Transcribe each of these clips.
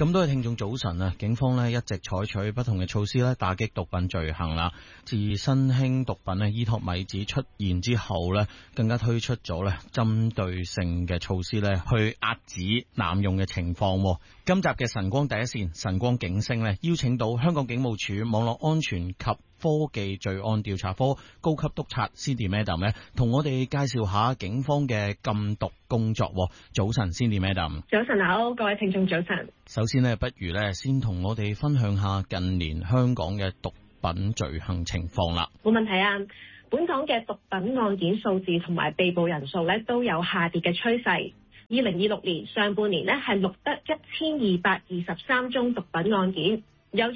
咁多位聽眾早晨啊！警方一直採取不同嘅措施打擊毒品罪行啦。自新興毒品依托米紙出現之後更加推出咗針對性嘅措施去遏止濫用嘅情況。今集嘅晨光第一線晨光警聲邀請到香港警務處網絡安全及科技罪案調查科高級督察 Cindy Madam 同我哋介紹下警方嘅禁毒工作。早晨 Cindy Madam。 早晨好，各位聽眾早晨。 首先不如先同我哋分享下近年香港嘅毒品罪行情況啦。 冇問題啊，本港嘅毒品案件數字同埋被捕人數都有下跌嘅趨勢。2026年上半年係錄得1223宗毒品案件，有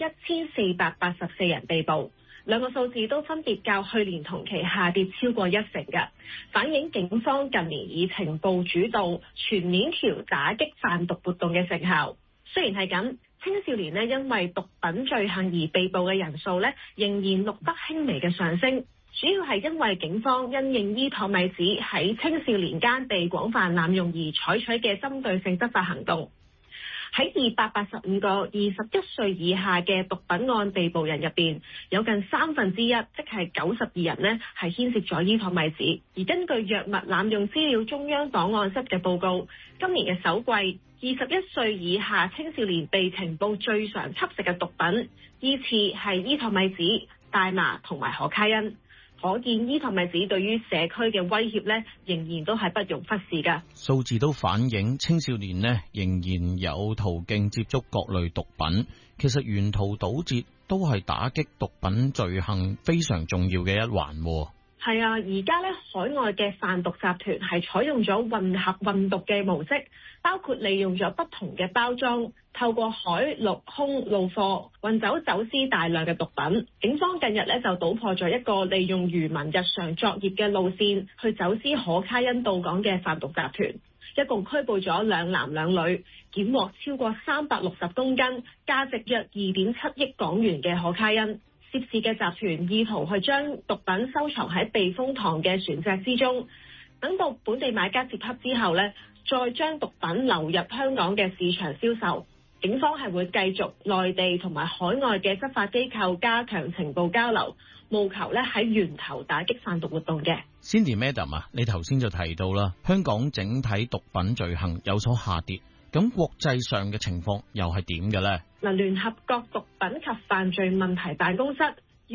1484人被捕。兩個數字都分別較去年同期下跌超過1成嘅，反映警方近年以情報主導、全鏈條打擊販毒活動嘅成效。雖然係咁，青少年因為毒品罪行而被捕嘅人數仍然錄得輕微嘅上升，主要係因為警方因應依托米紙喺青少年間被廣泛濫用而採取嘅針對性執法行動。喺285個21歲以下嘅毒品案被捕人入邊，有近1/3，即係92人係牽涉咗依托米紙。而根據藥物濫用資料中央檔案室嘅報告，今年嘅首季21歲以下青少年被情報最常緝食嘅毒品，依次係依托米紙、大麻同埋可卡因。可見依托米紙對於社區嘅威脅仍然都係不容忽視㗎。 數字都反映青少年仍然有途徑接觸各類毒品，其實沿途堵截都係打擊毒品罪行非常重要嘅一環。 係啊，而家海外嘅販毒集團係採用咗混合運毒嘅模式，包括利用咗不同嘅包裝，透過海陸空路貨運走私大量嘅毒品。警方近日就搗破咗一個利用漁民日常作業嘅路線去走私可卡因到港嘅販毒集團，一共拘捕咗2男2女，檢獲超過360公斤，價值約2.7億港元嘅可卡因。涉事嘅集團意圖去將毒品收藏喺避風塘嘅船隻之中，等到本地買家接洽之後再將毒品流入香港嘅市場銷售。警方係會繼續內地同埋海外嘅執法機構加強情報交流，務求喺源頭打擊販毒活動嘅。 Cindy Madam 啊，你頭先就提到啦，香港整體毒品罪行有所下跌，咁國際上嘅情況又係點嘅呢？ 聯合國毒品及犯罪問題辦公室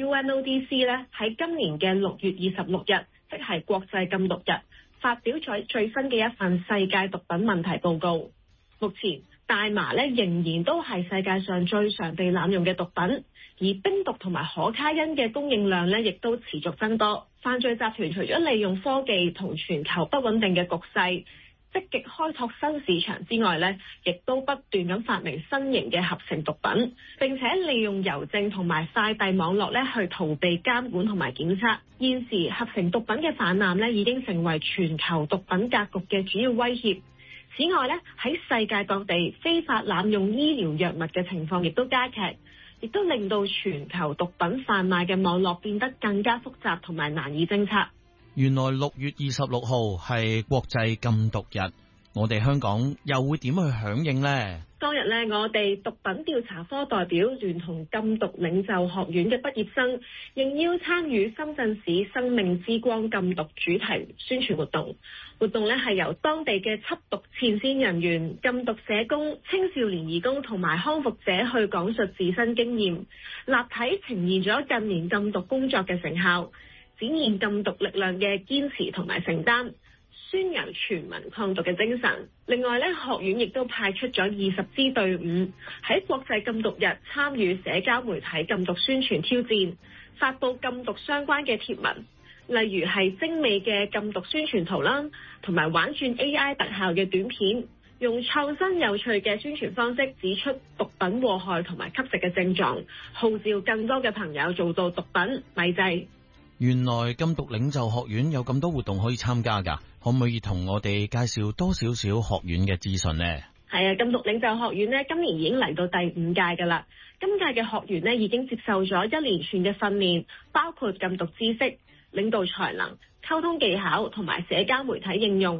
UNODC 喺今年嘅6月26日，即係國際禁毒日，發表咗最新嘅一份世界毒品問題報告。目前大麻仍然都係世界上最常被濫用嘅毒品，而冰毒同埋可卡因嘅供應量亦都持續增多。犯罪集團除咗利用科技同全球不穩定嘅局勢積極開拓新市場之外亦都不斷咁發明新型嘅合成毒品，並且利用郵政同埋快遞網絡去逃避監管同埋檢測。現時合成毒品嘅泛濫已經成為全球毒品格局嘅主要威脅。此外喺世界各地非法濫用醫療藥物嘅情況亦都加劇，亦都令到全球毒品販賣嘅網絡變得更加複雜同埋難以偵測。 原來6月26號係國際禁毒日，我哋香港又會點去響應呢？ 當日我哋毒品調查科代表聯同禁毒領袖學院嘅畢業生應邀參與深圳市生命之光禁毒主題宣傳活動。活動係由當地嘅緝毒前線人員、禁毒社工、青少年義工同埋康復者去講述自身經驗，立體呈現咗近年禁毒工作嘅成效，展現禁毒力量嘅堅持同埋承擔，宣揚全民抗毒嘅精神。另外學院亦都派出咗20支隊伍喺國際禁毒日參與社交媒體禁毒宣傳挑戰，發佈禁毒相關嘅貼文，例如係精美嘅禁毒宣傳圖啦，同埋玩轉 AI 特效嘅短片，用創新有趣嘅宣傳方式指出毒品禍害同埋吸食嘅症狀，號召更多嘅朋友做到毒品米制。 原來禁毒領袖學院有咁多活動可以參加㗎，可唔可以同我哋介紹多少少學院嘅資訊呢？ 係啊，禁毒領袖學院今年已經嚟到第5屆㗎啦。今屆嘅學員已經接受咗一連串嘅訓練，包括禁毒知識、領導才能、溝通技巧同埋社交媒體應用。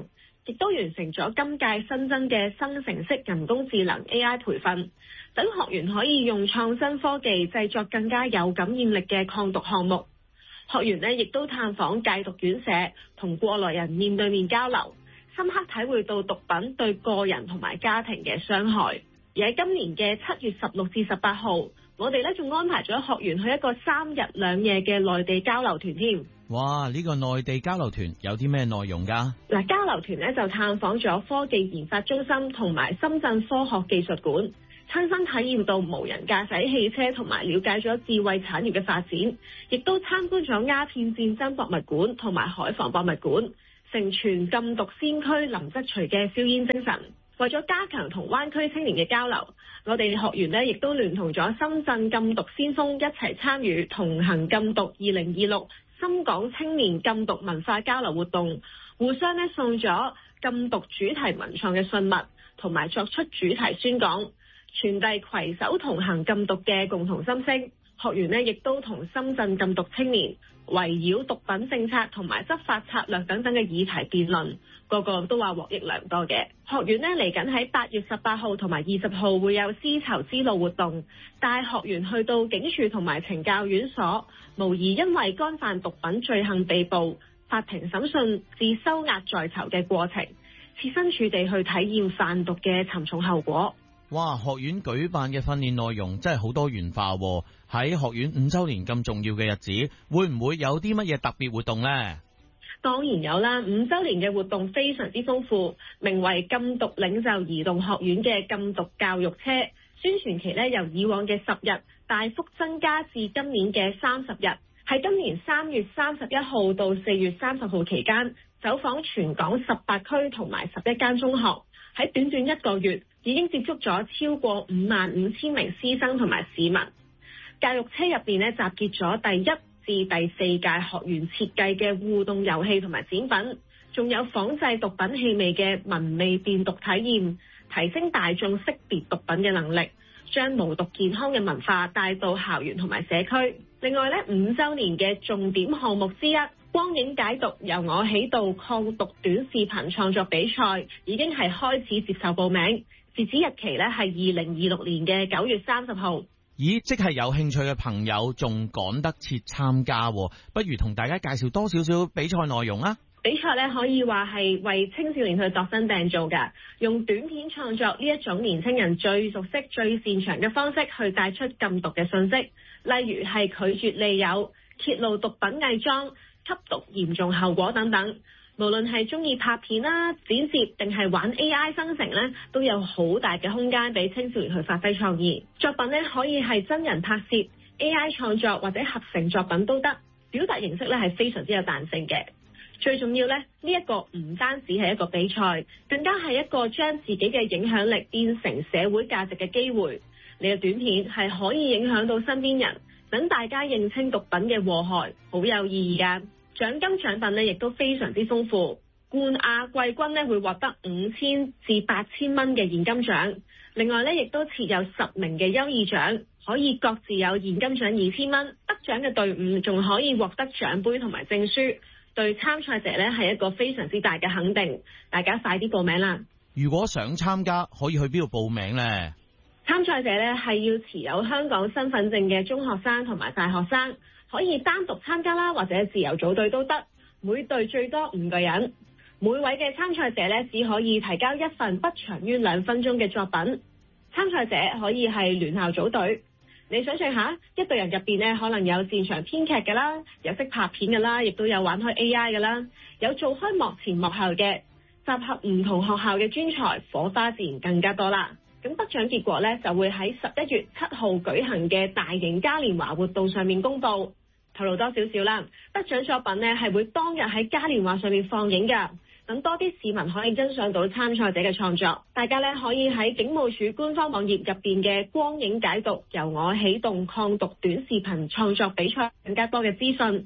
亦都完成咗今屆新增嘅生成式人工智能 AI 培訓，等學員可以用創新科技製作更加有感染力嘅抗毒項目。學員呢亦都探訪戒毒院舍，同過來人面對面交流，深刻體會到毒品對個人同埋家庭嘅傷害。而喺今年嘅7月16至18號，我哋呢仲安排咗學員去一個3日2夜嘅內地交流團添。 哇！呢個內地交流團有啲咩內容㗎？ 嗱，交流團呢就探訪咗科技研發中心同埋深圳科學技術館，親身體驗到無人駕駛汽車同埋了解咗智慧產業嘅發展，亦都參觀咗鴉片戰爭博物館同埋海防博物館，承傳禁毒先驅林則徐嘅硝煙精神。為咗加強同灣區青年嘅交流，我哋學員呢亦都聯同咗深圳禁毒先鋒一齊參與同行禁毒2026深港青年禁毒文化交流活動，互相呢送咗禁毒主題文創嘅信物，同埋作出主題宣講，傳遞攜手同行禁毒嘅共同心聲。學員呢亦都同深圳禁毒青年圍繞毒品政策同埋執法策略等等嘅議題辯論，個個都話獲益良多嘅。學員呢嚟緊喺8月18號同埋20號會有絲綢之路活動，帶學員去到警署同埋懲教院所，無疑因為干犯毒品罪行被捕，法庭審訊至收押在囚嘅過程，設身處地去體驗販毒嘅沉重後果。 哇！學院舉辦嘅訓練內容真係好多元化喎。喺學院5週年咁重要嘅日子，會唔會有啲乜嘢特別活動呢？ 當然有啦，5週年嘅活動非常之豐富，名為禁毒領袖移動學院嘅禁毒教育車，宣傳期呢由以往嘅10日大幅增加至今年嘅30日，喺今年3月31號到4月30號期間，走訪全港18區同埋11間中學，喺短短1個月已經接觸咗超過55000名師生同埋市民。教育車入邊呢，集結咗第1至第4屆學員設計嘅互動遊戲同埋展品，仲有仿製毒品氣味嘅聞味辨讀體驗，提升大眾識別毒品嘅能力，將無毒健康嘅文化帶到校園同埋社區。另外呢，5週年嘅重點項目之一，光影解毒由我起到抗毒短視頻創作比賽已經係開始接受報名，截止日期呢係2026年嘅9月30號。 咦，即係有興趣嘅朋友仲趕得切參加，不如同大家介紹多少少比賽內容啊？ 比賽咧可以話係為青少年去度身訂造㗎，用短片創作呢一種年輕人最熟悉、最擅長嘅方式去帶出禁毒嘅信息，例如係拒絕利誘、揭露毒品偽裝、吸毒嚴重後果等等。無論係中意拍片啦、剪接定係玩 AI 生成咧，都有好大嘅空間俾青少年去發揮創意。作品咧可以係真人拍攝、AI 創作或者合成作品都得，表達形式咧係非常之有彈性嘅。最重要咧，呢一個唔單止係一個比賽，更加係一個將自己嘅影響力變成社會價值嘅機會。你嘅短片係可以影響到身邊人，等大家認清毒品嘅禍害，好有意義㗎。獎金獎品咧亦都非常之豐富，冠亞季軍咧會獲得5000至8000蚊嘅現金獎，另外咧亦都設有10名嘅優異獎，可以各自有現金獎2000蚊，得獎嘅隊伍仲可以獲得獎杯同埋證書，對參賽者咧係一個非常之大嘅肯定，大家快啲報名啦！ 如果想參加，可以去邊度報名呢？ 參賽者咧係要持有香港身份證嘅中學生同埋大學生。可以單獨參加啦，或者自由組隊都得，每隊最多5個人。每位嘅參賽者呢，只可以提交一份不長於2分鐘嘅作品。參賽者可以係聯校組隊。你想象下，一隊人入邊呢，可能有擅長編劇嘅啦，有識拍片嘅啦，亦都有玩開 AI 嘅啦，有做開幕前幕後嘅，集合唔同學校嘅專才，火花自然更加多啦。咁得獎結果呢，就會喺11月7號舉行嘅大型嘉年華活動上面公佈。透露多少少啦，得獎作品呢係會當日喺嘉年華上面放映㗎，等多啲市民可以欣賞到參賽者嘅創作。大家呢可以喺警務處官方網頁入邊嘅光影解毒由我起動抗毒短視頻創作比賽更加多嘅資訊。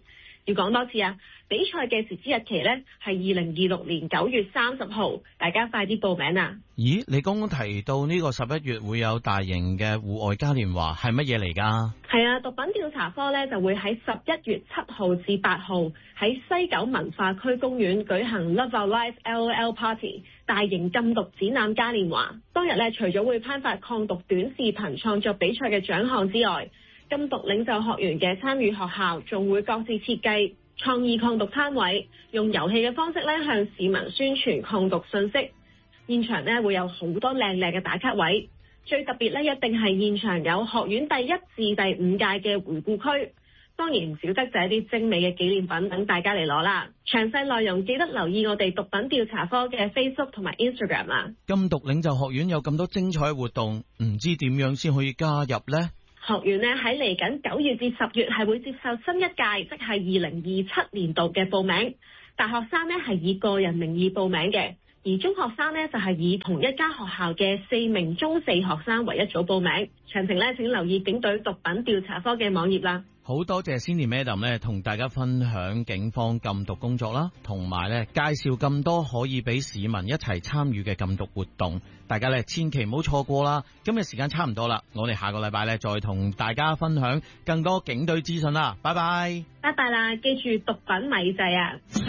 要講多次啊！比賽嘅截止日期呢係2026年9月30號，大家快啲報名啊！ 咦，你剛剛提到呢個11月會有大型嘅戶外嘉年華，係乜嘢嚟㗎？ 係啊，毒品調查科呢就會喺11月7號至8號喺西九文化區公園舉行 Love Our Life LOL Party 大型禁毒展覽嘉年華。當日呢，除咗會頒發抗毒短視頻創作比賽嘅獎項之外，禁毒領袖學員嘅參與學校仲會各自設計創意抗毒攤位，用遊戲嘅方式咧向市民宣傳抗毒信息。現場咧會有好多靚靚嘅打卡位，最特別咧一定係現場有學院第1至第5屆嘅回顧區，當然唔少得就係一啲精美嘅紀念品等大家嚟攞啦。詳細內容記得留意我哋毒品調查科嘅 Facebook 同埋 Instagram 啊。 禁毒領袖學院有咁多精彩活動，唔知點樣先可以加入呢？ 學院呢喺嚟緊9月至10月係會接受新一屆，即係2027年度嘅報名。大學生呢係以個人名義報名嘅，而中學生呢就係以同一間學校嘅4名中四學生為一組報名。詳情呢請留意警隊毒品調查科嘅網頁啦。好多謝 Cindy Madam 咧，同大家分享警方禁毒工作啦，同埋咧介紹咁多可以俾市民一齊參與嘅禁毒活動，大家咧千祈唔好錯過啦。今日時間差唔多啦，我哋下個禮拜咧再同大家分享更多警隊資訊啦。拜拜， 拜拜啦，記住毒品咪制啊！